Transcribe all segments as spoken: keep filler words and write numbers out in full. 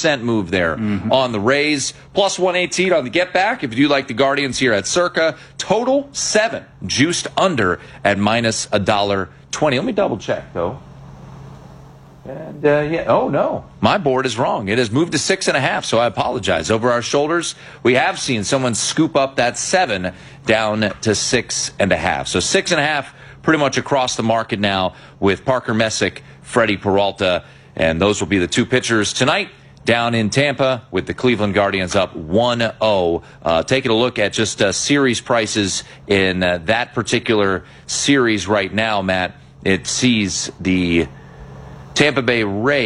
cent move there mm-hmm. on the Rays. Plus one eighteen on the get back. If you do like the Guardians here at Circa, total seven, juiced under at minus a dollar twenty. Let me double check though. And uh, yeah, oh no, my board is wrong. It has moved to six and a half, so I apologize. Over our shoulders, we have seen someone scoop up that seven down to six and a half. So six and a half, pretty much across the market now with Parker Messick, Freddie Peralta, and those will be the two pitchers tonight down in Tampa with the Cleveland Guardians up one oh. Uh, taking a look at just uh, series prices in uh, that particular series right now, Matt. It sees the Tampa Bay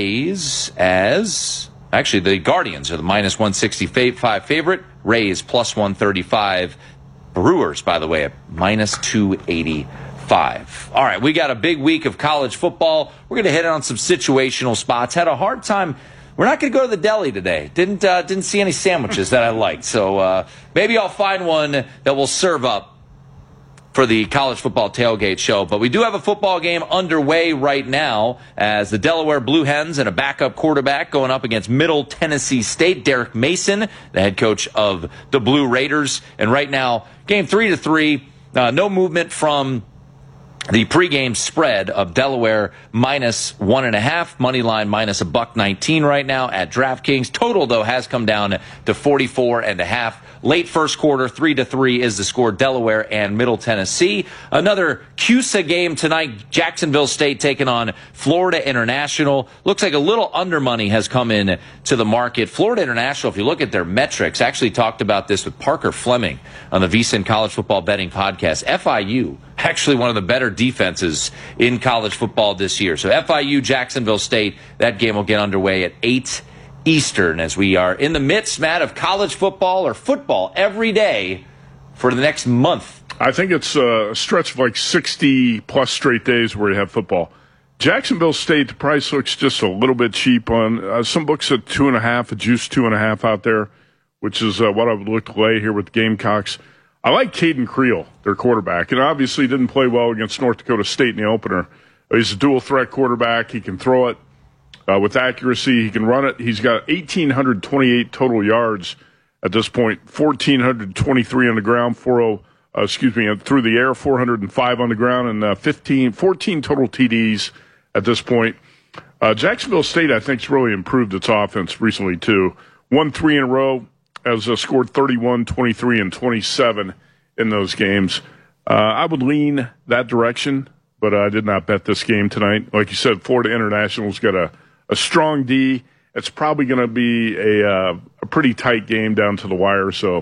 Rays as, actually the Guardians are the minus one sixty-five favorite. Rays plus one thirty-five. Brewers, by the way, at minus two eighty-five. All right, we got a big week of college football. We're going to hit on some situational spots. Had a hard time. We're not going to go to the deli today. Didn't uh, didn't see any sandwiches that I liked. So uh, maybe I'll find one that will serve up for the college football tailgate show. But we do have a football game underway right now as the Delaware Blue Hens and a backup quarterback going up against Middle Tennessee State. Derek Mason, the head coach of the Blue Raiders. And right now, game three to three, uh, no movement from the pregame spread of Delaware minus one and a half, money line minus a buck nineteen right now at DraftKings. Total though has come down to forty-four and a half. Late first quarter, three to three is the score. Delaware and Middle Tennessee. Another C U S A game tonight. Jacksonville State taking on Florida International. Looks like a little under money has come in to the market. Florida International, if you look at their metrics, actually talked about this with Parker Fleming on the VSiN College Football Betting Podcast. F I U, actually one of the better defenses in college football this year. So F I U, Jacksonville State, that game will get underway at eight Eastern as we are in the midst, Matt, of college football or football every day for the next month. I think it's a stretch of like sixty plus straight days where you have football. Jacksonville State, the price looks just a little bit cheap on uh, some books at two and a half, a juice two and a half out there, which is uh, what I would look to lay here with the Gamecocks. I like Caden Creel, their quarterback, and obviously didn't play well against North Dakota State in the opener. He's a dual threat quarterback. He can throw it Uh, with accuracy, he can run it. He's got one thousand eight hundred twenty-eight total yards at this point, one thousand four hundred twenty-three on the ground, forty, uh, excuse me, through the air, four hundred five on the ground, and uh, fifteen, fourteen total T Ds at this point. Uh, Jacksonville State, I think, has really improved its offense recently, too. Won three in a row, has uh, scored thirty-one, twenty-three, and twenty-seven in those games. Uh, I would lean that direction, but I did not bet this game tonight. Like you said, Florida International's got a A strong D. It's probably going to be a uh, a pretty tight game down to the wire. So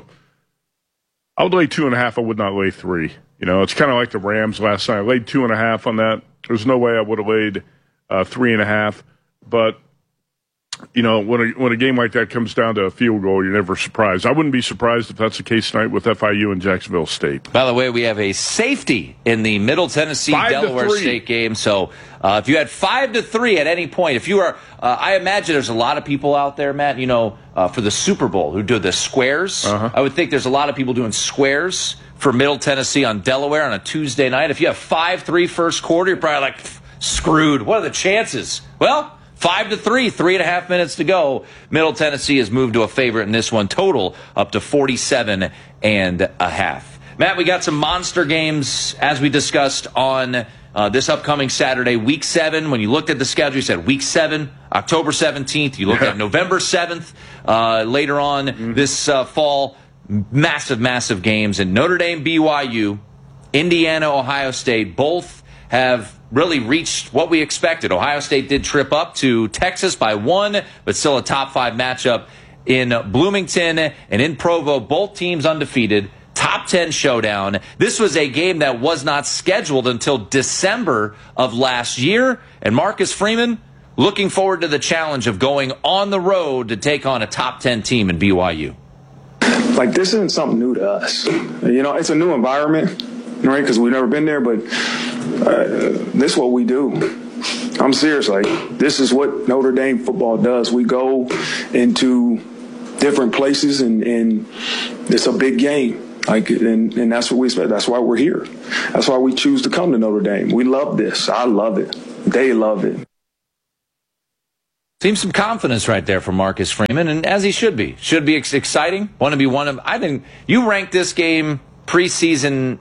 I would lay two and a half. I would not lay three. You know, it's kind of like the Rams last night. I laid two and a half on that. There's no way I would have laid uh, three and a half. But you know, when a, when a game like that comes down to a field goal, you're never surprised. I wouldn't be surprised if that's the case tonight with F I U and Jacksonville State. By the way, we have a safety in the Middle Tennessee-Delaware State game. So uh, if you had five to three at any point, if you are, uh, I imagine there's a lot of people out there, Matt, you know, uh, for the Super Bowl who do the squares. Uh-huh. I would think there's a lot of people doing squares for Middle Tennessee on Delaware on a Tuesday night. If you have five three first quarter, you're probably like, screwed. What are the chances? Well, Five to three, three and a half minutes to go. Middle Tennessee has moved to a favorite in this one. Total up to forty-seven and a half. Matt, we got some monster games as we discussed on uh, this upcoming Saturday, week seven. When you looked at the schedule, you said week seven, October seventeenth. You looked at November seventh uh, later on mm-hmm. this uh, fall. Massive, massive games. And Notre Dame, B Y U, Indiana, Ohio State, both have really reached what we expected. Ohio State did trip up to Texas by one, but still a top five matchup in Bloomington and in Provo. Both teams undefeated. Top ten showdown. This was a game that was not scheduled until December of last year. And Marcus Freeman looking forward to the challenge of going on the road to take on a top ten team in B Y U. Like, this isn't something new to us. You know, it's a new environment, right, because we've never been there, but Uh, this is what we do. I'm serious. Like, this is what Notre Dame football does. We go into different places, and, and it's a big game. Like, and, and that's what we expect. That's why we're here. That's why we choose to come to Notre Dame. We love this. I love it. They love it. Seems some confidence right there from Marcus Freeman, and as he should be. Should be ex- exciting. Want to be one of, I think, you ranked this game preseason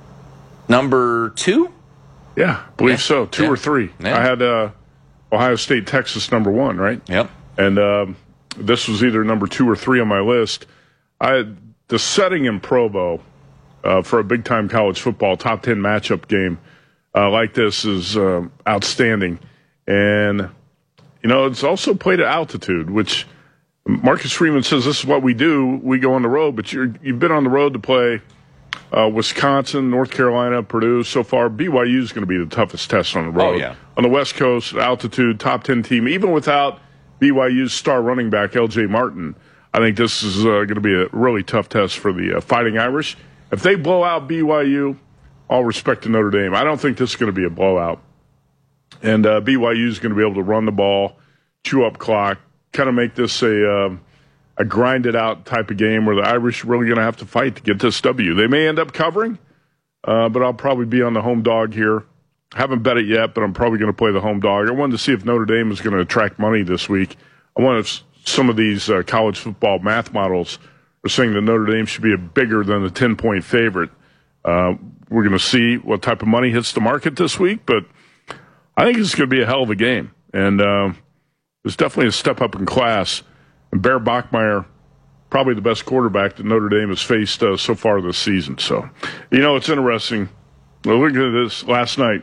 number two? Yeah, believe yeah. so. Two yeah. or three. Yeah. I had uh, Ohio State, Texas number one, right? Yep. And um, this was either number two or three on my list. I had the setting in Provo uh, for a big-time college football top ten matchup game uh, like this is uh, outstanding. And, you know, it's also played at altitude, which Marcus Freeman says this is what we do. We go on the road, but you're, you've been on the road to play uh, Wisconsin, North Carolina, Purdue. So far, B Y U is going to be the toughest test on the road. Oh, yeah. On the West Coast, altitude, top ten team, even without B Y U's star running back, L J Martin, I think this is uh, going to be a really tough test for the uh, Fighting Irish. If they blow out B Y U, all respect to Notre Dame. I don't think this is going to be a blowout. And uh, B Y U is going to be able to run the ball, chew up clock, kind of make this a uh, a grinded-out type of game where the Irish are really going to have to fight to get this W. They may end up covering, uh, but I'll probably be on the home dog here. Haven't bet it yet, but I'm probably going to play the home dog. I wanted to see if Notre Dame is going to attract money this week. I wanted to, some of these uh, college football math models are saying that Notre Dame should be a bigger than the ten-point favorite. Uh, we're going to see what type of money hits the market this week, but I think it's going to be a hell of a game. And uh, it's definitely a step up in class. And Bear Bachmeier, probably the best quarterback that Notre Dame has faced uh, so far this season. So, you know, it's interesting. Well, look at this last night.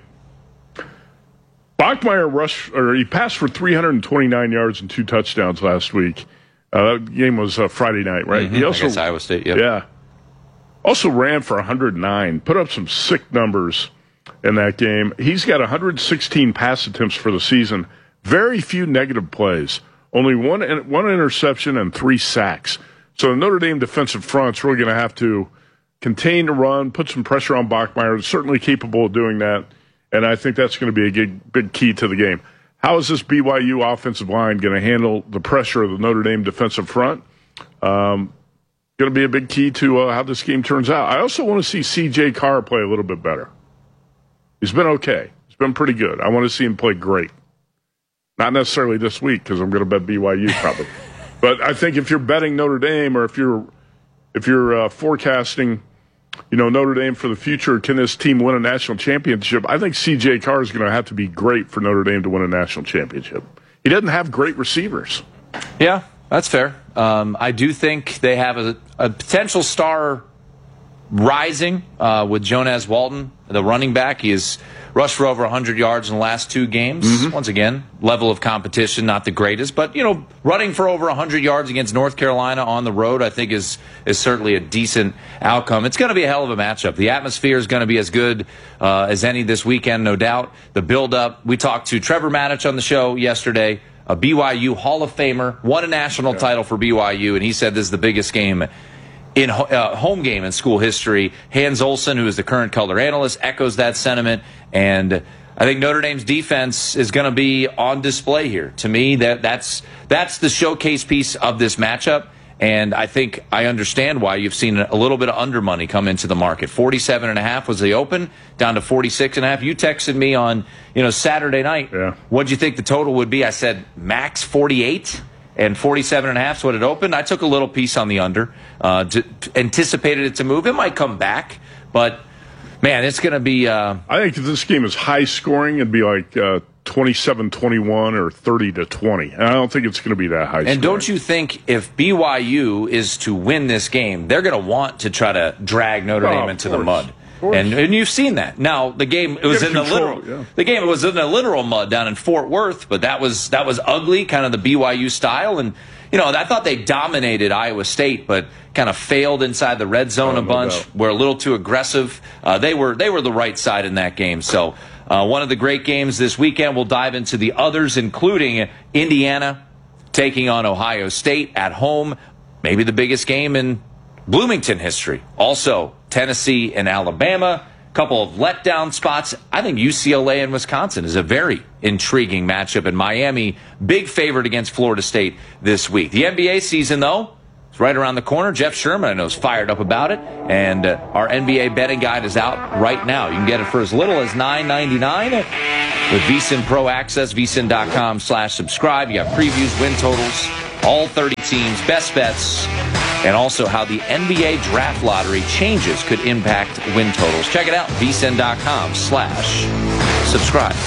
Bachmeier rushed, or he passed for three hundred twenty-nine yards and two touchdowns last week. Uh, that game was uh, Friday night, right? Mm-hmm. He also, against Iowa State, yep. Yeah. Also ran for one hundred nine, put up some sick numbers in that game. He's got one hundred sixteen pass attempts for the season. Very few negative plays. Only one one interception and three sacks. So the Notre Dame defensive front's really going to have to contain the run, put some pressure on Bachmeier. Certainly capable of doing that, and I think that's going to be a big, big key to the game. How is this B Y U offensive line going to handle the pressure of the Notre Dame defensive front? Um, going to be a big key to uh, how this game turns out. I also want to see C J Carr play a little bit better. He's been okay. He's been pretty good. I want to see him play great. Not necessarily this week because I'm going to bet B Y U probably. But I think if you're betting Notre Dame or if you're if you're uh, forecasting, you know, Notre Dame for the future, can this team win a national championship? I think C J Carr is going to have to be great for Notre Dame to win a national championship. He doesn't have great receivers. Yeah, that's fair. Um, I do think they have a, a potential star rising uh, with Jonas Walton, the running back. He has rushed for over one hundred yards in the last two games. Mm-hmm. Once again, level of competition, not the greatest. But, you know, running for over one hundred yards against North Carolina on the road, I think is is certainly a decent outcome. It's going to be a hell of a matchup. The atmosphere is going to be as good uh, as any this weekend, no doubt. The build-up. We talked to Trevor Matich on the show yesterday, a B Y U Hall of Famer, won a national yeah. title for B Y U, and he said this is the biggest game in uh, home game in school history. Hans Olsen, who is the current color analyst, echoes that sentiment. And I think Notre Dame's defense is going to be on display here. To me, that that's that's the showcase piece of this matchup. And I think I understand why you've seen a little bit of under money come into the market. forty-seven and a half was the open, down to forty-six and a half. You texted me on, you know, Saturday night. Yeah. What'd you think the total would be? I said max forty-eight. And forty-seven and a half is what it opened. I took a little piece on the under, uh, to, to anticipated it to move. It might come back, but man, it's going to be. Uh, I think if this game is high scoring, it'd be like uh, twenty-seven twenty-one or thirty to twenty. And I don't think it's going to be that high. And scoring. Don't you think if B Y U is to win this game, they're going to want to try to drag Notre Dame oh, into course. the mud? And, and you've seen that. Now the game it was in control, the literal yeah. the game it was in the literal mud down in Fort Worth, but that was that was ugly, kind of the B Y U style. And you know, I thought they dominated Iowa State, but kind of failed inside the red zone oh, a bunch. No were a little too aggressive. Uh, they were they were the right side in that game. So uh, one of the great games this weekend. We'll dive into the others, including Indiana taking on Ohio State at home. Maybe the biggest game in Bloomington history. Also, Tennessee and Alabama. Couple of letdown spots. I think U C L A and Wisconsin is a very intriguing matchup. And Miami, big favorite against Florida State this week. The N B A season, though, is right around the corner. Jeff Sherman, I know, is fired up about it. And uh, our N B A betting guide is out right now. You can get it for as little as nine ninety-nine. with VSiN Pro Access, vsin.com slash subscribe. You got previews, win totals, all thirty teams, best bets, and also how the N B A draft lottery changes could impact win totals. Check it out, vsin.com slash subscribe.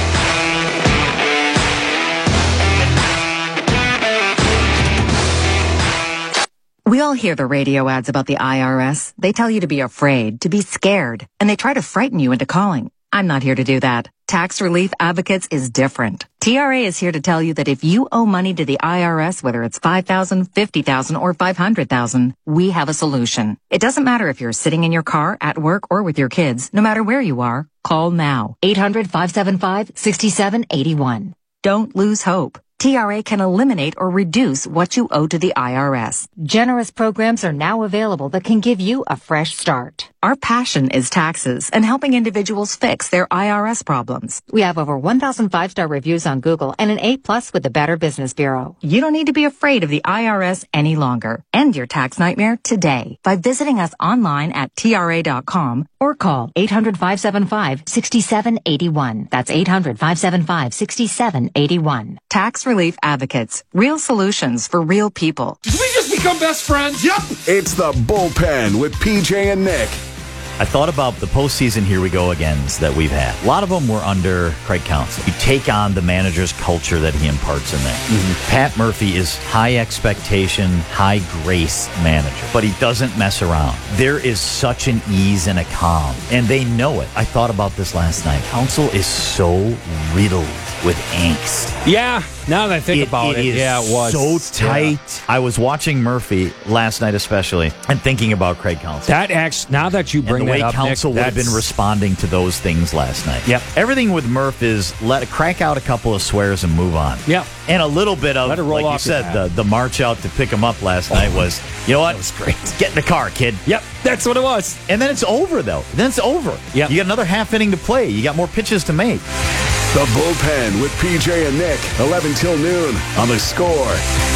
We all hear the radio ads about the I R S. They tell you to be afraid, to be scared, and they try to frighten you into calling. I'm not here to do that. Tax Relief Advocates is different. T R A is here to tell you that if you owe money to the I R S, whether it's five thousand dollars, fifty thousand dollars, or five hundred thousand dollars, we have a solution. It doesn't matter if you're sitting in your car, at work, or with your kids. No matter where you are, call now. eight hundred, five seven five, six seven eight one. Don't lose hope. T R A can eliminate or reduce what you owe to the I R S. Generous programs are now available that can give you a fresh start. Our passion is taxes and helping individuals fix their I R S problems. We have over one thousand five-star reviews on Google and an A plus with the Better Business Bureau. You don't need to be afraid of the I R S any longer. End your tax nightmare today by visiting us online at T R A dot com or call eight hundred, five seven five, six seven eight one. That's eight hundred, five seven five, six seven eight one. Tax Relief Advocates. Real solutions for real people. Did we just become best friends? Yep. It's the Bullpen with P J and Nick. I thought about the postseason here we go agains that we've had. A lot of them were under Craig Counsell. You take on the manager's culture that he imparts in there. Mm-hmm. Pat Murphy is high expectation, high grace manager, but he doesn't mess around. There is such an ease and a calm, and they know it. I thought about this last night. Counsell is so riddled with angst. Yeah, now that I think it, about it, it, yeah, it was so tight. Yeah. I was watching Murphy last night, especially, and thinking about Craig Counsell. That acts now that you bring and the way that up, Counsell Nick, would have been responding to those things last night. Yep. Everything with Murph is let crack out a couple of swears and move on. Yep. And a little bit of, let it roll like off you said, the, the march out to pick him up last oh, night was, you know what? That was great. Get in the car, kid. Yep, that's what it was. And then it's over, though. Then it's over. Yep. You got another half inning to play. You got more pitches to make. The Bullpen with P J and Nick, eleven till noon on The Score.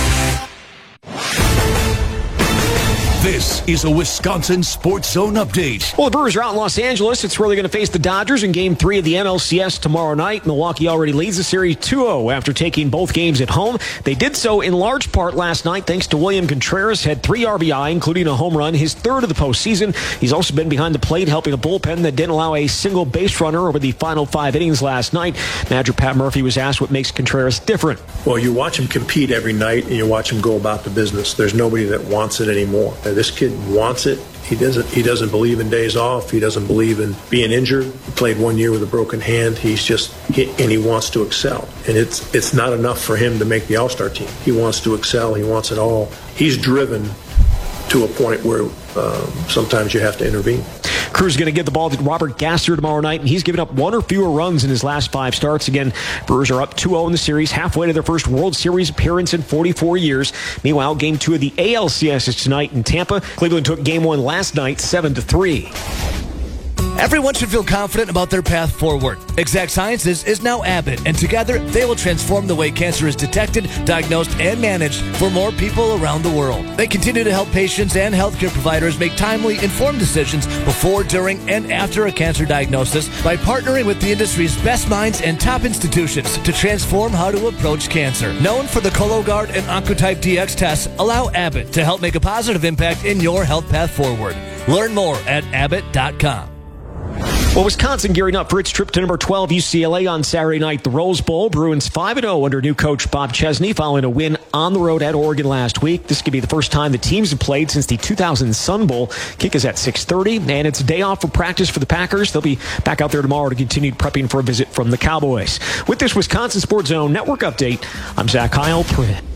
This is a Wisconsin Sports Zone update. Well, the Brewers are out in Los Angeles. It's where they're going to face the Dodgers in Game three of the N L C S tomorrow night. Milwaukee already leads the series two oh after taking both games at home. They did so in large part last night thanks to William Contreras. Had three R B I, including a home run, his third of the postseason. He's also been behind the plate helping a bullpen that didn't allow a single base runner over the final five innings last night. Manager Pat Murphy was asked what makes Contreras different. Well, you watch him compete every night and you watch him go about the business. There's nobody that wants it anymore. This kid wants it. He doesn't he doesn't believe in days off. He doesn't believe in being injured. He played one year with a broken hand. He's just he, and he wants to excel. And it's it's not enough for him to make the All-Star team. He wants to excel. He wants it all. He's driven to a point where um, sometimes you have to intervene. Cruz is going to give the ball to Robert Gasser tomorrow night, and he's given up one or fewer runs in his last five starts. Again, Brewers are up two oh in the series, halfway to their first World Series appearance in forty-four years. Meanwhile, Game two of the A L C S is tonight in Tampa. Cleveland took Game one last night, seven to three. Everyone should feel confident about their path forward. Exact Sciences is now Abbott, and together they will transform the way cancer is detected, diagnosed, and managed for more people around the world. They continue to help patients and healthcare providers make timely, informed decisions before, during, and after a cancer diagnosis by partnering with the industry's best minds and top institutions to transform how to approach cancer. Known for the Cologuard and Oncotype D X tests, allow Abbott to help make a positive impact in your health path forward. Learn more at abbott dot com. Well, Wisconsin gearing up for its trip to number twelve U C L A on Saturday night, the Rose Bowl. Bruins five and oh under new coach Bob Chesney following a win on the road at Oregon last week. This could be the first time the teams have played since the two thousand Sun Bowl. Kick is at six thirty, and it's a day off for practice for the Packers. They'll be back out there tomorrow to continue prepping for a visit from the Cowboys. With this Wisconsin Sports Zone Network update, I'm Zach Heil.